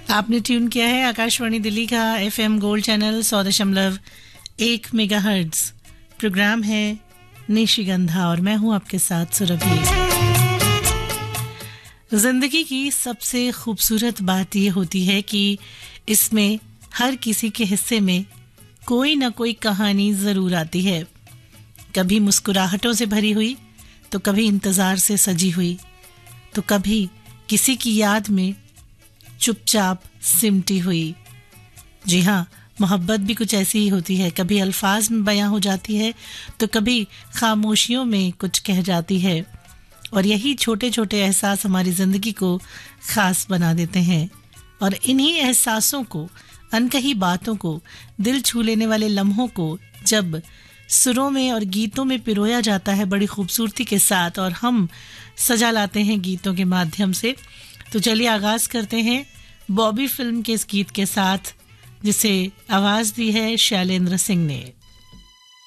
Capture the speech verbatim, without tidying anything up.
आपने ट्यून किया है आकाशवाणी दिल्ली का एफएम गोल्ड चैनल सौ दशमलव एक मेगाहर्ट्ज। प्रोग्राम है निशिगंधा और मैं हूं आपके साथ सुरभि। जिंदगी की सबसे खूबसूरत बात यह होती है कि इसमें हर किसी के हिस्से में कोई ना कोई कहानी जरूर आती है, कभी मुस्कुराहटों से भरी हुई तो कभी इंतजार से सजी हुई तो कभी किसी की याद में चुपचाप सिमटी हुई। जी हाँ, मोहब्बत भी कुछ ऐसी ही होती है, कभी अल्फाज में बयां हो जाती है तो कभी खामोशियों में कुछ कह जाती है। और यही छोटे छोटे एहसास हमारी जिंदगी को खास बना देते हैं। और इन्हीं एहसासों को, अनकही बातों को, दिल छू लेने वाले लम्हों को जब सुरों में और गीतों में पिरोया जाता है बड़ी खूबसूरती के साथ और हम सजा लाते हैं गीतों के माध्यम से, तो चलिए आगाज करते हैं बॉबी फिल्म के इस गीत के साथ, जिसे आवाज दी है शैलेंद्र सिंह ने।